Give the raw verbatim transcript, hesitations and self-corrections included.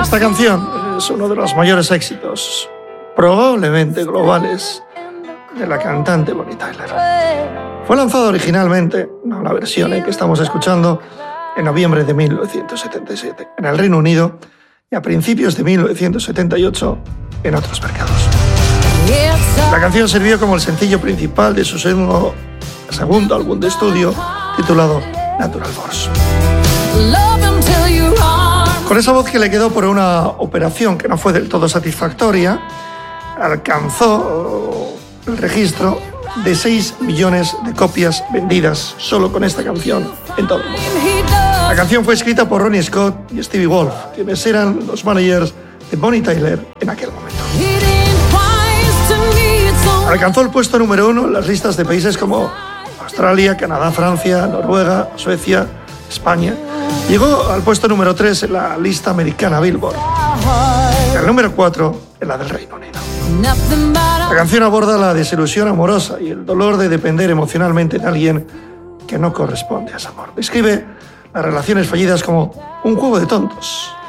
Esta canción es uno de los mayores éxitos, probablemente globales, de la cantante Bonnie Tyler. Fue lanzado originalmente, no la versión que estamos escuchando, en noviembre de mil novecientos setenta y siete en el Reino Unido y a principios de mil novecientos setenta y ocho en otros mercados. La canción sirvió como el sencillo principal de su segundo, segundo álbum de estudio titulado Natural Force. Con esa voz que le quedó por una operación que no fue del todo satisfactoria, alcanzó el registro de seis millones de copias vendidas solo con esta canción en todo el mundo. La canción fue escrita por Ronnie Scott y Stevie Wolf, quienes eran los managers de Bonnie Tyler en aquel momento. Alcanzó el puesto número uno en las listas de países como Australia, Canadá, Francia, Noruega, Suecia, España. Llegó al puesto número tres en la lista americana Billboard. Y al número cuatro en la del Reino Unido. La canción aborda la desilusión amorosa y el dolor de depender emocionalmente de alguien que no corresponde a ese amor. Describe las relaciones fallidas como un juego de tontos,